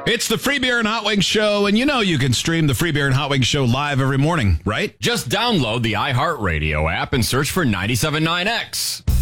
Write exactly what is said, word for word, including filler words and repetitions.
It's the Free Beer and Hot Wings Show, and you know you can stream the Free Beer and Hot Wings Show live every morning, right? Just download the iHeartRadio app and search for ninety-seven point nine X.